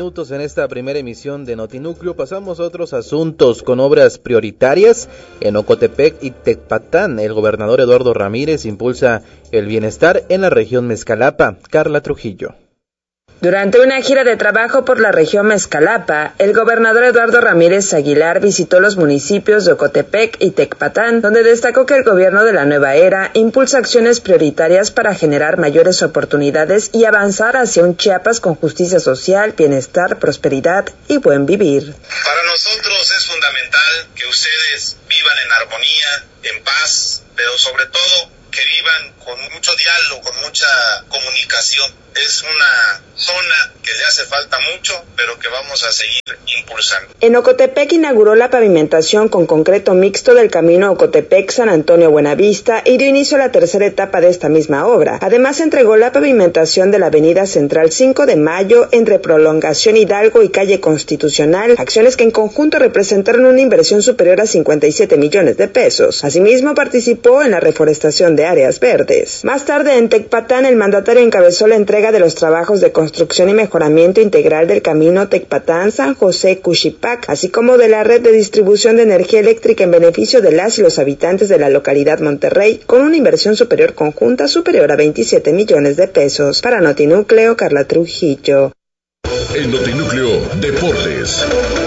minutos en esta primera emisión de Notinúcleo. Pasamos a otros asuntos con obras prioritarias en Ocotepec y Tecpatán. El gobernador Eduardo Ramírez impulsa el bienestar en la región Mezcalapa. Carla Trujillo. Durante una gira de trabajo por la región Mezcalapa, el gobernador Eduardo Ramírez Aguilar visitó los municipios de Ocotepec y Tecpatán, donde destacó que el gobierno de la nueva era impulsa acciones prioritarias para generar mayores oportunidades y avanzar hacia un Chiapas con justicia social, bienestar, prosperidad y buen vivir. Para nosotros es fundamental que ustedes vivan en armonía, en paz, pero sobre todo que vivan con mucho diálogo, con mucha comunicación. Es una zona que le hace falta mucho, pero que vamos a seguir impulsando. En Ocotepec inauguró la pavimentación con concreto mixto del camino Ocotepec-San Antonio-Buenavista y dio inicio a la tercera etapa de esta misma obra. Además, entregó la pavimentación de la avenida Central 5 de Mayo entre Prolongación Hidalgo y Calle Constitucional, acciones que en conjunto representaron una inversión superior a 57 millones de pesos. Asimismo, participó en la reforestación de áreas verdes. Más tarde, en Tecpatán, el mandatario encabezó la entrega de los trabajos de construcción y mejoramiento integral del camino Tecpatán-San José-Cuxipac, así como de la red de distribución de energía eléctrica en beneficio de las y los habitantes de la localidad Monterrey, con una inversión superior conjunta superior a 27 millones de pesos. Para Notinúcleo, Carla Trujillo. En Notinúcleo, Deportes.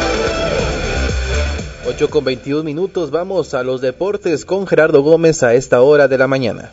8:21, vamos a los deportes con Gerardo Gómez a esta hora de la mañana.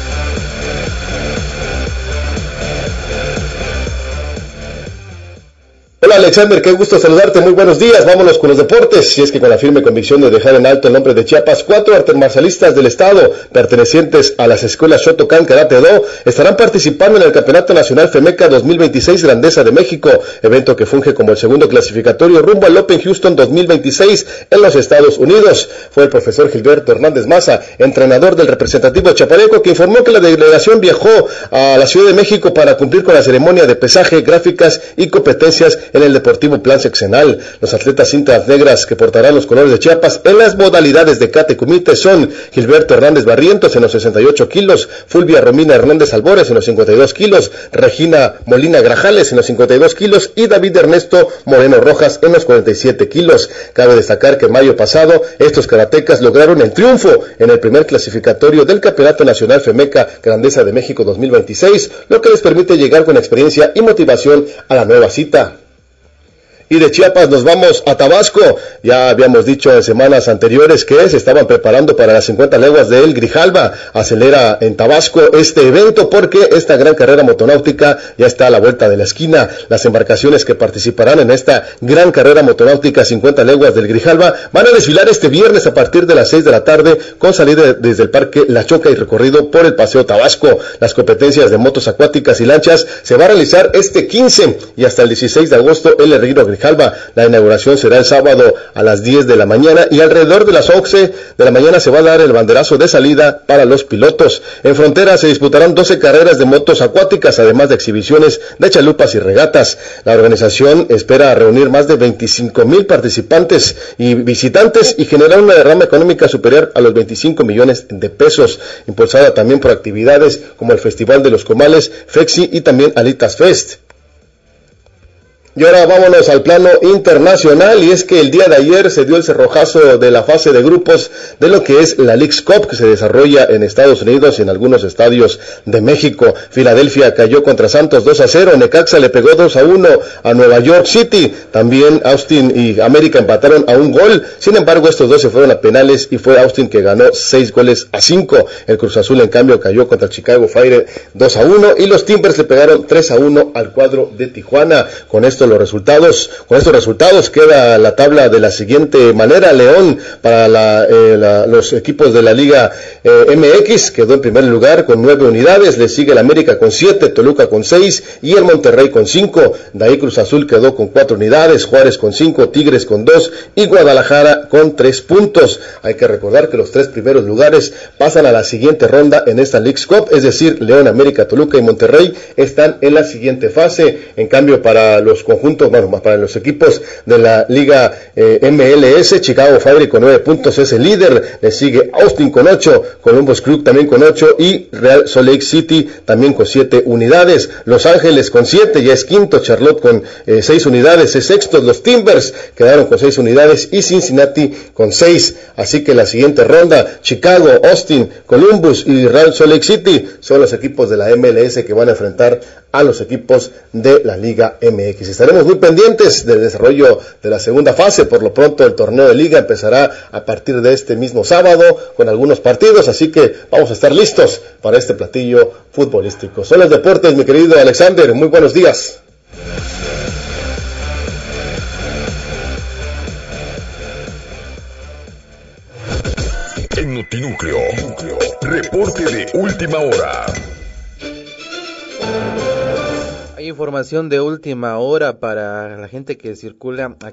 Hola Alexander, qué gusto saludarte, muy buenos días, vámonos con los deportes. Y es que con la firme convicción de dejar en alto el nombre de Chiapas, 4 artes marcialistas del estado, pertenecientes a las escuelas Shotokan Karate-Do, estarán participando en el Campeonato Nacional FEMECA 2026 Grandeza de México, evento que funge como el segundo clasificatorio rumbo al Open Houston 2026 en los Estados Unidos. Fue el profesor Gilberto Hernández Maza, entrenador del representativo chapaneco, que informó que la delegación viajó a la Ciudad de México para cumplir con la ceremonia de pesaje, gráficas y competencias en el Deportivo Plan Seccional. Los atletas cintas negras que portarán los colores de Chiapas en las modalidades de kate kumite son Gilberto Hernández Barrientos en los 68 kilos, Fulvia Romina Hernández Albores en los 52 kilos, Regina Molina Grajales en los 52 kilos y David Ernesto Moreno Rojas en los 47 kilos. Cabe destacar que en mayo pasado estos karatecas lograron el triunfo en el primer clasificatorio del Campeonato Nacional FEMECA Grandeza de México 2026, lo que les permite llegar con experiencia y motivación a la nueva cita. Y de Chiapas nos vamos a Tabasco. Ya habíamos dicho en semanas anteriores que se estaban preparando para las 50 leguas de El Grijalva. Acelera en Tabasco este evento porque esta gran carrera motonáutica ya está a la vuelta de la esquina. Las embarcaciones que participarán en esta gran carrera motonáutica 50 leguas del Grijalva van a desfilar este viernes a partir de las 6 de la tarde con salida desde el Parque La Choca y recorrido por el Paseo Tabasco. Las competencias de motos acuáticas y lanchas se va a realizar este 15 y hasta el 16 de agosto en el Río Grijalva. La inauguración será el sábado a las 10 de la mañana y alrededor de las 11 de la mañana se va a dar el banderazo de salida para los pilotos. En frontera se disputarán 12 carreras de motos acuáticas, además de exhibiciones de chalupas y regatas. La organización espera reunir más de 25,000 participantes y visitantes y generar una derrama económica superior a los 25 millones de pesos, impulsada también por actividades como el Festival de los Comales, FEXI y también Alitas Fest. Y ahora vámonos al plano internacional, y es que el día de ayer se dio el cerrojazo de la fase de grupos de lo que es la Leagues Cup, que se desarrolla en Estados Unidos y en algunos estadios de México. Filadelfia cayó contra Santos 2-0, Necaxa le pegó 2-1 a Nueva York City, también Austin y América empataron a un gol, sin embargo estos dos se fueron a penales y fue Austin que ganó 6-5. El Cruz Azul en cambio cayó contra Chicago Fire 2-1 y los Timbers le pegaron 3-1 al cuadro de Tijuana. Con estos resultados queda la tabla de la siguiente manera. León para los equipos de la Liga MX quedó en primer lugar con 9 unidades, le sigue el América con 7, Toluca con 6 y el Monterrey con 5. De ahí Cruz Azul quedó con 4 unidades, Juárez con 5, Tigres con 2 y Guadalajara con 3 puntos. Hay que recordar que los 3 primeros lugares pasan a la siguiente ronda en esta Leagues Cup, es decir, León, América, Toluca y Monterrey están en la siguiente fase. En cambio, para los conjuntos, para los equipos de la Liga MLS. Chicago Fire con 9 puntos es el líder, le sigue Austin con 8, Columbus Crew también con 8 y Real Salt Lake City también con 7 unidades. Los Ángeles con 7, ya es quinto. Charlotte con 6 unidades es sexto. Los Timbers quedaron con 6 unidades y Cincinnati con 6. Así que la siguiente ronda, Chicago, Austin, Columbus y Real Salt Lake City son los equipos de la MLS que van a enfrentar a los equipos de la Liga MX. Estaremos muy pendientes del desarrollo de la segunda fase. Por lo pronto el torneo de liga empezará a partir de este mismo sábado con algunos partidos, así que vamos a estar listos para este platillo futbolístico. Son los deportes, mi querido Alexander, muy buenos días. En Notinúcleo, reporte de última hora. Hay información de última hora para la gente que circula